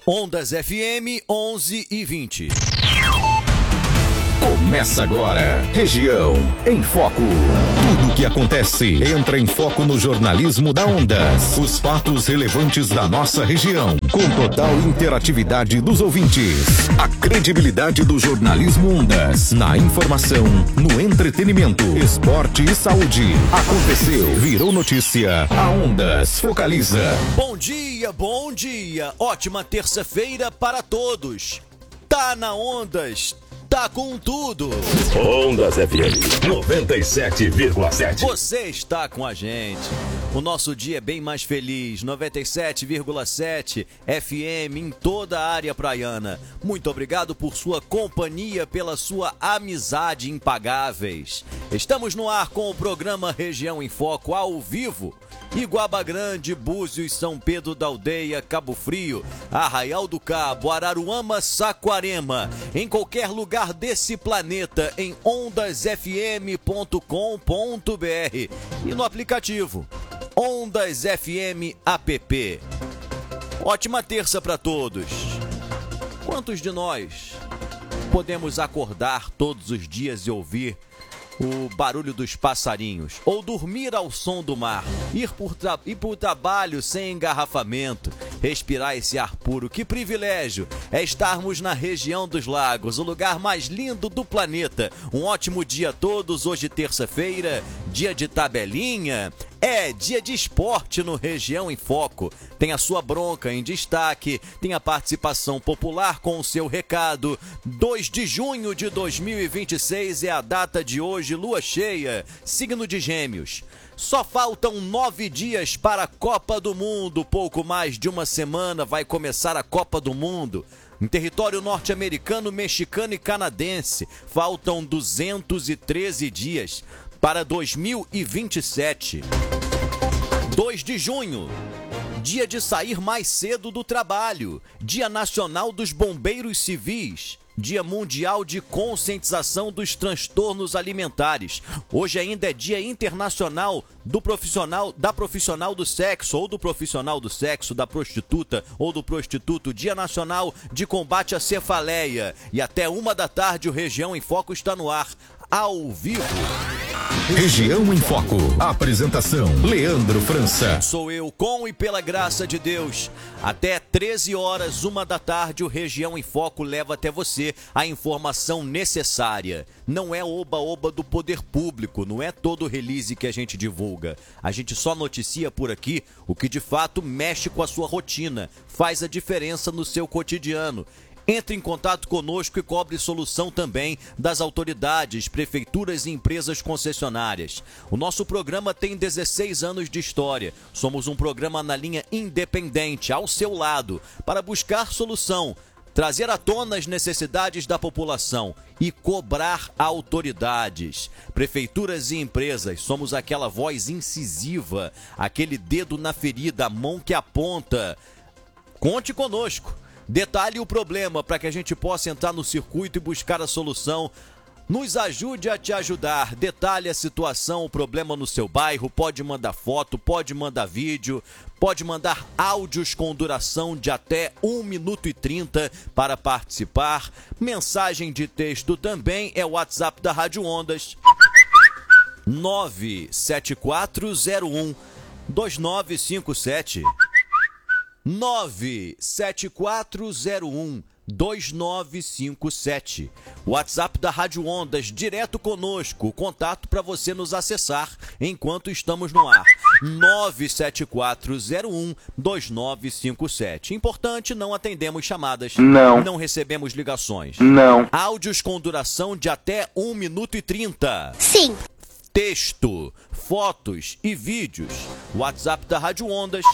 Ondas FM 11:20. Começa agora, Região em Foco. Tudo o que acontece entra em foco no jornalismo da Ondas. Os fatos relevantes da nossa região, com total interatividade dos ouvintes. A credibilidade do jornalismo Ondas, na informação, no entretenimento, esporte e saúde. Aconteceu, virou notícia. A Ondas focaliza. Bom dia, bom dia. Ótima terça-feira para todos. Tá na Ondas. Tá com tudo. Ondas FM 97,7. Você está com a gente. O nosso dia é bem mais feliz. 97,7 FM em toda a área praiana. Muito obrigado por sua companhia, pela sua amizade impagáveis. Estamos no ar com o programa Região em Foco ao vivo. Iguaba Grande, Búzios, São Pedro da Aldeia, Cabo Frio, Arraial do Cabo, Araruama, Saquarema, em qualquer lugar desse planeta, em ondasfm.com.br e no aplicativo Ondas FM App. Ótima terça para todos. Quantos de nós podemos acordar todos os dias e ouvir o barulho dos passarinhos, ou dormir ao som do mar, ir por trabalho sem engarrafamento, respirar esse ar puro? Que privilégio é estarmos na região dos lagos, o lugar mais lindo do planeta. Um ótimo dia a todos. Hoje, terça-feira, dia de tabelinha. É dia de esporte no Região em Foco. Tem a sua bronca em destaque, tem a participação popular com o seu recado. 2 de junho de 2026 é a data de hoje, lua cheia, signo de Gêmeos. Só faltam 9 dias para a Copa do Mundo. Pouco mais de uma semana vai começar a Copa do Mundo. Em território norte-americano, mexicano e canadense, faltam 213 dias para 2027. 2 de junho, dia de sair mais cedo do trabalho, Dia Nacional dos Bombeiros Civis, Dia Mundial de Conscientização dos Transtornos Alimentares. Hoje ainda é Dia Internacional do profissional do sexo, ou do profissional do sexo, da prostituta ou do prostituto. Dia Nacional de Combate à Cefaleia. E até 1h da tarde o Região em Foco está no ar, ao vivo. Região em Foco. Apresentação: Leandro França. Sou eu, com e pela graça de Deus. Até 13 horas, 1h da tarde, o Região em Foco leva até você a informação necessária. Não é oba-oba do poder público, não é todo release que a gente divulga. A gente só noticia por aqui o que de fato mexe com a sua rotina, faz a diferença no seu cotidiano. Entre em contato conosco e cobre solução também das autoridades, prefeituras e empresas concessionárias. O nosso programa tem 16 anos de história. Somos um programa na linha independente, ao seu lado, para buscar solução, trazer à tona as necessidades da população e cobrar autoridades. Prefeituras e empresas, somos aquela voz incisiva, aquele dedo na ferida, a mão que aponta. Conte conosco. Detalhe o problema para que a gente possa entrar no circuito e buscar a solução. Nos ajude a te ajudar. Detalhe a situação, o problema no seu bairro. Pode mandar foto, pode mandar vídeo, pode mandar áudios com duração de até 1 minuto e 30 para participar. Mensagem de texto também é o WhatsApp da Rádio Ondas. 97401 2957. 97401 2957. WhatsApp da Rádio Ondas, direto conosco. Contato para você nos acessar enquanto estamos no ar. 97401 2957. Importante, não atendemos chamadas. Não recebemos ligações. Áudios com duração de até 1 minuto e 30. Sim. Texto, fotos e vídeos. WhatsApp da Rádio Ondas.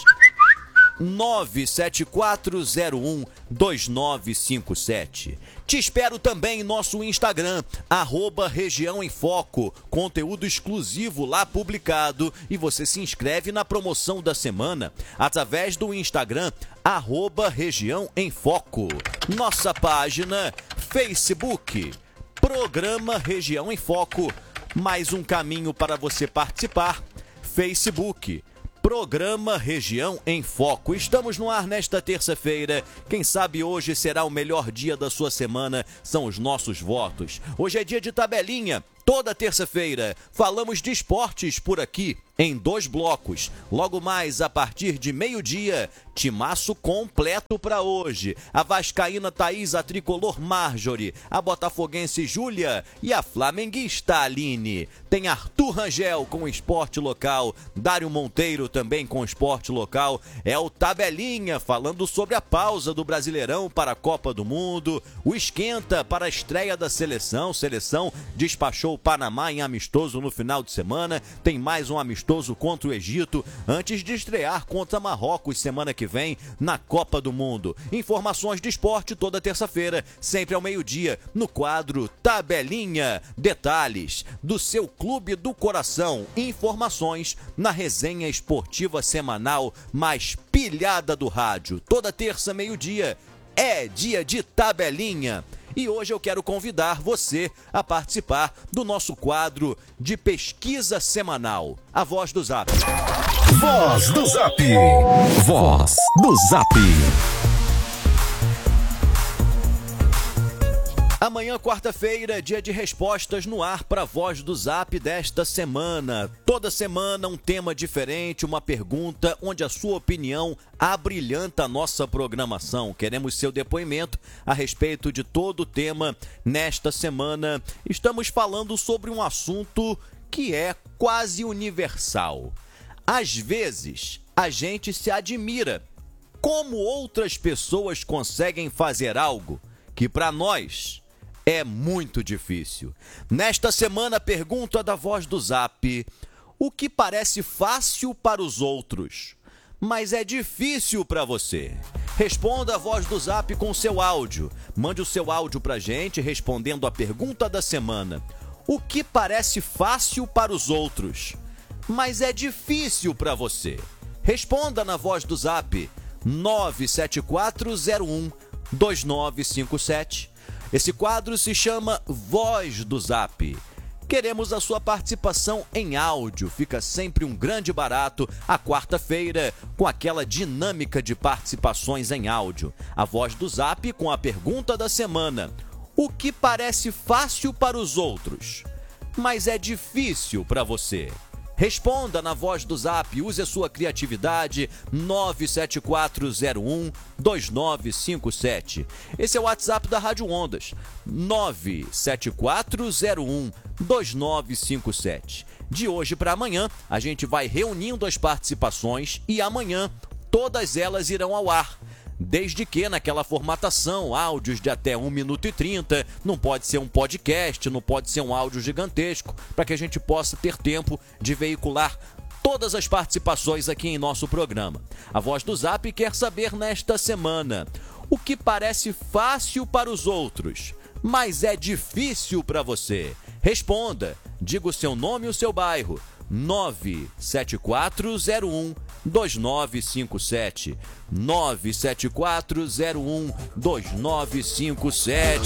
97401 2957. Te espero também em nosso Instagram, @Região em Foco, conteúdo exclusivo lá publicado, e você se inscreve na promoção da semana através do Instagram, @Região em Foco. Nossa página Facebook, Programa Região em Foco. Mais um caminho para você participar. Facebook, Programa Região em Foco. Estamos no ar nesta terça-feira. Quem sabe hoje será o melhor dia da sua semana, são os nossos votos. Hoje é dia de tabelinha. Toda terça-feira falamos de esportes por aqui, em 2 blocos. Logo mais, a partir de meio-dia, timaço completo para hoje. A vascaína Thaís, a tricolor Marjorie, a botafoguense Júlia e a flamenguista Aline. Tem Arthur Rangel com o esporte local, Dário Monteiro também com o esporte local. É o Tabelinha falando sobre a pausa do Brasileirão para a Copa do Mundo, o esquenta para a estreia da seleção. Seleção despachou o Panamá em amistoso no final de semana. Tem mais um amistoso contra o Egito antes de estrear contra Marrocos semana que vem na Copa do Mundo. Informações de esporte toda terça-feira, sempre ao meio-dia, no quadro Tabelinha. Detalhes do seu clube do coração. Informações na resenha esportiva semanal mais pilhada do rádio. Toda terça, meio-dia, é dia de Tabelinha. E hoje eu quero convidar você a participar do nosso quadro de pesquisa semanal. A Voz do Zap. Voz do Zap. Voz do Zap. Amanhã, quarta-feira, dia de respostas no ar para a Voz do Zap desta semana. Toda semana um tema diferente, uma pergunta onde a sua opinião abrilhanta a nossa programação. Queremos seu depoimento a respeito de todo o tema. Nesta semana, estamos falando sobre um assunto que é quase universal. Às vezes, a gente se admira como outras pessoas conseguem fazer algo que para nós é muito difícil. Nesta semana, pergunta da Voz do Zap: o que parece fácil para os outros, mas é difícil para você? Responda a Voz do Zap com seu áudio. Mande o seu áudio pra gente respondendo a pergunta da semana. O que parece fácil para os outros, mas é difícil para você? Responda na Voz do Zap 974012957. Esse quadro se chama Voz do Zap. Queremos a sua participação em áudio. Fica sempre um grande barato a quarta-feira com aquela dinâmica de participações em áudio. A Voz do Zap com a pergunta da semana: o que parece fácil para os outros, mas é difícil para você? Responda na Voz do Zap, use a sua criatividade, 974012957. Esse é o WhatsApp da Rádio Ondas, 974012957. De hoje para amanhã, a gente vai reunindo as participações e amanhã todas elas irão ao ar. Desde que naquela formatação, áudios de até 1 minuto e 30, não pode ser um podcast, não pode ser um áudio gigantesco, para que a gente possa ter tempo de veicular todas as participações aqui em nosso programa. A Voz do Zap quer saber nesta semana: o que parece fácil para os outros, mas é difícil para você? Responda, diga o seu nome e o seu bairro. 974012957. 974012957.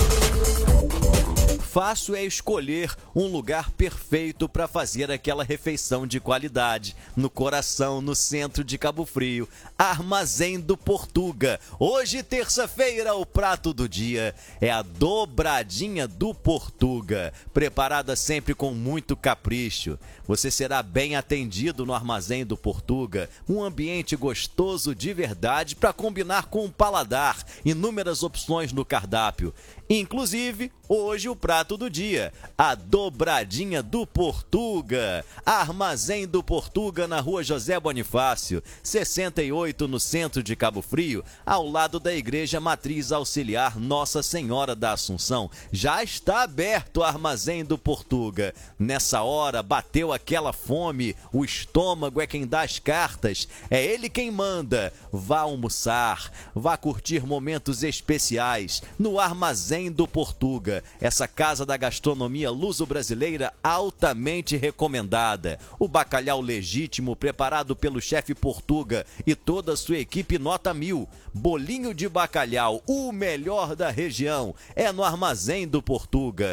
Fácil é escolher um lugar perfeito para fazer aquela refeição de qualidade. No coração, no centro de Cabo Frio. Armazém do Portuga. Hoje, terça-feira, o prato do dia é a dobradinha do Portuga. Preparada sempre com muito capricho. Você será bem atendido no Armazém do Portuga. Um ambiente gostoso de verdade para combinar com o paladar. Inúmeras opções no cardápio. Inclusive, hoje o prato do dia, a dobradinha do Portuga. Armazém do Portuga na Rua José Bonifácio, 68, no centro de Cabo Frio, ao lado da Igreja Matriz Auxiliar Nossa Senhora da Assunção. Já está aberto o Armazém do Portuga. Nessa hora, bateu aquela fome, o estômago é quem dá as cartas, é ele quem manda. Vá almoçar, vá curtir momentos especiais no Armazém do Portuga, essa casa da gastronomia luso-brasileira altamente recomendada. O bacalhau legítimo preparado pelo chefe Portuga e toda a sua equipe nota 1000. Bolinho de bacalhau, o melhor da região, é no Armazém do Portuga.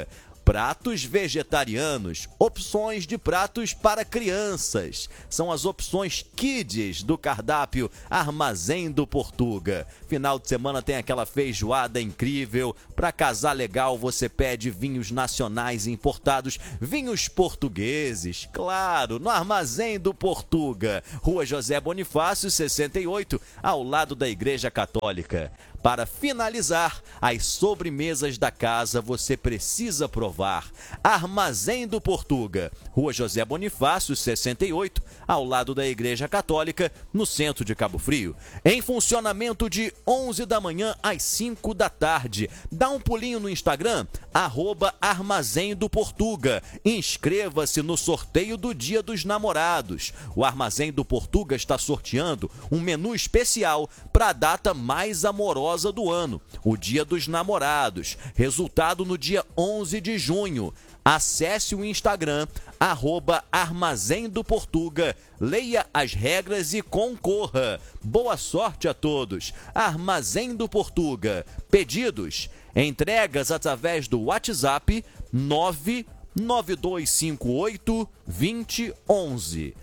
pratos vegetarianos, opções de pratos para crianças. São as opções Kids do cardápio Armazém do Portuga. Final de semana tem aquela feijoada incrível. Para casar legal, você pede vinhos nacionais importados, vinhos portugueses, claro, no Armazém do Portuga. Rua José Bonifácio, 68, ao lado da Igreja Católica. Para finalizar, as sobremesas da casa você precisa provar. Armazém do Portuga, Rua José Bonifácio, 68, ao lado da Igreja Católica, no centro de Cabo Frio. Em funcionamento de 11 da manhã às 5 da tarde. Dá um pulinho no Instagram, @Armazém do Portuga. Inscreva-se no sorteio do Dia dos Namorados. O Armazém do Portuga está sorteando um menu especial para a data mais amorosa do ano, o Dia dos Namorados, resultado no dia 11 de junho. Acesse o Instagram, @Armazém do Portuga, leia as regras e concorra. Boa sorte a todos. Armazém do Portuga. Pedidos, entregas através do WhatsApp 99258 2011.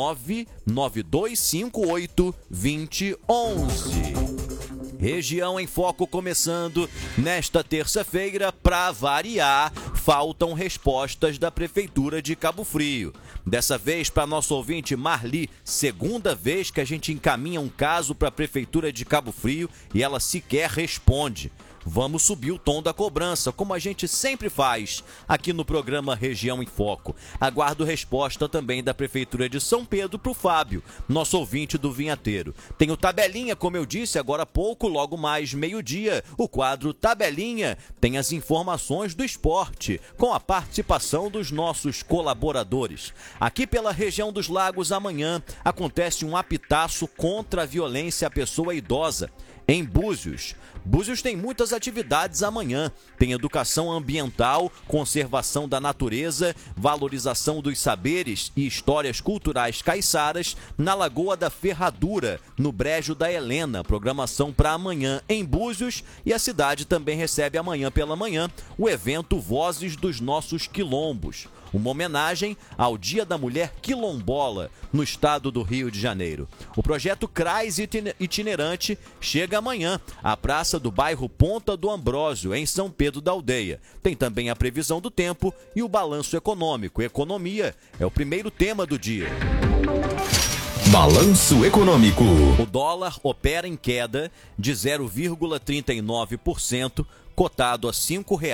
99258 2011. Região em Foco começando nesta terça-feira. Para variar, faltam respostas da Prefeitura de Cabo Frio. Dessa vez, para nosso ouvinte Marli, segunda vez que a gente encaminha um caso para a Prefeitura de Cabo Frio e ela sequer responde. Vamos subir o tom da cobrança, como a gente sempre faz aqui no programa Região em Foco. Aguardo resposta também da Prefeitura de São Pedro para o Fábio, nosso ouvinte do Vinhateiro. Tem o Tabelinha, como eu disse agora há pouco, logo mais meio-dia. O quadro Tabelinha tem as informações do esporte, com a participação dos nossos colaboradores. Aqui pela região dos Lagos, amanhã acontece um apitaço contra a violência à pessoa idosa. Em Búzios. Búzios tem muitas atividades amanhã. Tem educação ambiental, conservação da natureza, valorização dos saberes e histórias culturais caiçaras na Lagoa da Ferradura, no Brejo da Helena. Programação para amanhã em Búzios, e a cidade também recebe amanhã pela manhã o evento Vozes dos Nossos Quilombos. Uma homenagem ao Dia da Mulher Quilombola, no estado do Rio de Janeiro. O projeto CRAS itinerante chega amanhã à praça do bairro Ponta do Ambrósio, em São Pedro da Aldeia. Tem também a previsão do tempo e o balanço econômico. Economia é o primeiro tema do dia. Balanço econômico. O dólar opera em queda de 0,39%, cotado a R$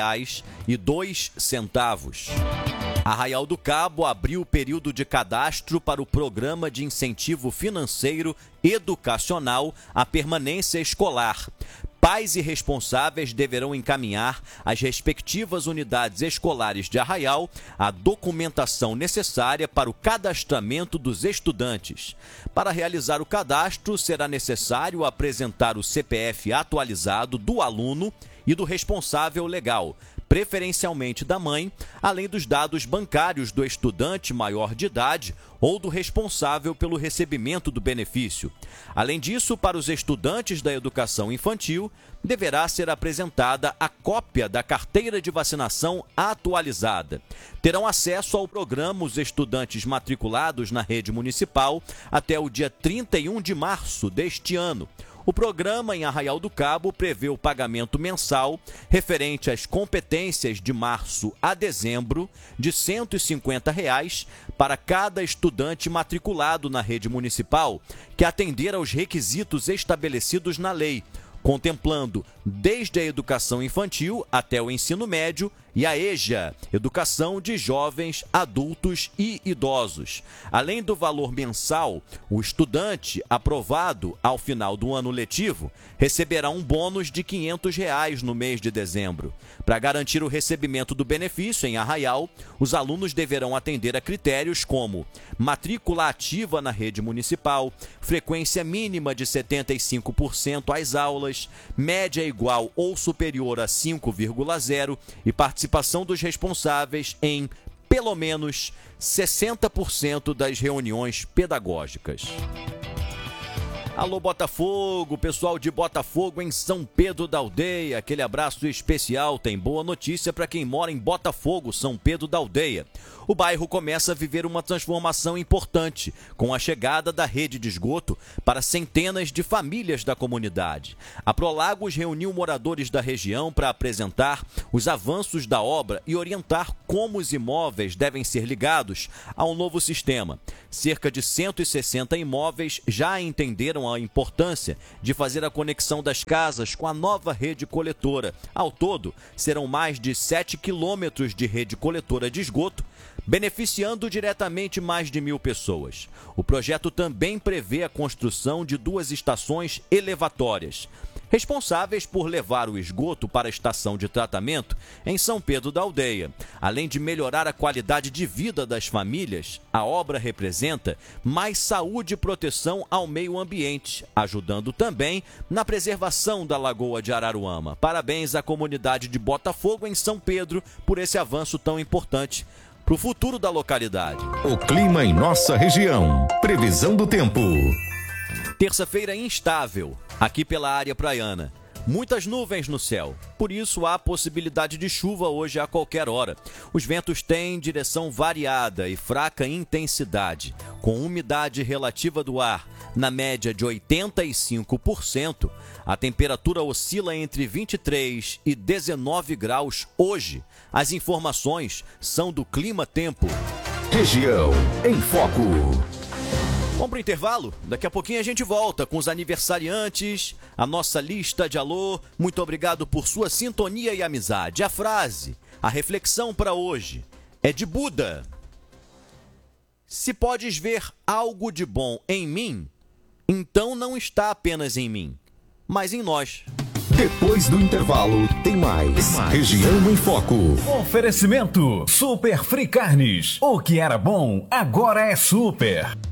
5,02. Arraial do Cabo abriu o período de cadastro para o Programa de Incentivo Financeiro Educacional à Permanência Escolar. Pais e responsáveis deverão encaminhar às respectivas unidades escolares de Arraial a documentação necessária para o cadastramento dos estudantes. Para realizar o cadastro, será necessário apresentar o CPF atualizado do aluno e do responsável legal, preferencialmente da mãe, além dos dados bancários do estudante maior de idade ou do responsável pelo recebimento do benefício. Além disso, para os estudantes da educação infantil, deverá ser apresentada a cópia da carteira de vacinação atualizada. Terão acesso ao programa os estudantes matriculados na rede municipal até o dia 31 de março deste ano. O programa em Arraial do Cabo prevê o pagamento mensal referente às competências de março a dezembro de R$ 150 para cada estudante matriculado na rede municipal que atender aos requisitos estabelecidos na lei, contemplando desde a educação infantil até o ensino médio e a EJA, Educação de Jovens, Adultos e Idosos. Além do valor mensal, o estudante aprovado ao final do ano letivo receberá um bônus de R$ 500 no mês de dezembro. Para garantir o recebimento do benefício em Arraial, os alunos deverão atender a critérios como matrícula ativa na rede municipal, frequência mínima de 75% às aulas, média igual ou superior a 5,0 e participação dos responsáveis em, pelo menos, 60% das reuniões pedagógicas. Alô, Botafogo, pessoal de Botafogo em São Pedro da Aldeia, aquele abraço especial. Tem boa notícia para quem mora em Botafogo, São Pedro da Aldeia. O bairro começa a viver uma transformação importante, com a chegada da rede de esgoto para centenas de famílias da comunidade. A Prolagos reuniu moradores da região para apresentar os avanços da obra e orientar como os imóveis devem ser ligados ao novo sistema. Cerca de 160 imóveis já entenderam a importância de fazer a conexão das casas com a nova rede coletora. Ao todo, serão mais de 7 quilômetros de rede coletora de esgoto, beneficiando diretamente mais de 1.000 pessoas. O projeto também prevê a construção de 2 estações elevatórias, responsáveis por levar o esgoto para a estação de tratamento em São Pedro da Aldeia. Além de melhorar a qualidade de vida das famílias, a obra representa mais saúde e proteção ao meio ambiente, ajudando também na preservação da Lagoa de Araruama. Parabéns à comunidade de Botafogo em São Pedro por esse avanço tão importante para o futuro da localidade. O clima em nossa região. Previsão do tempo. Terça-feira instável aqui pela área praiana. Muitas nuvens no céu, por isso há possibilidade de chuva hoje a qualquer hora. Os ventos têm direção variada e fraca intensidade, com umidade relativa do ar na média de 85%. A temperatura oscila entre 23 e 19 graus hoje. As informações são do Clima Tempo. Região em Foco. Vamos para o intervalo? Daqui a pouquinho a gente volta com os aniversariantes, a nossa lista de alô. Muito obrigado por sua sintonia e amizade. A frase, a reflexão para hoje é de Buda. Se podes ver algo de bom em mim, então não está apenas em mim, mas em nós. Depois do intervalo, tem mais. Região em Foco. Oferecimento Super Free Carnes. O que era bom, agora é super.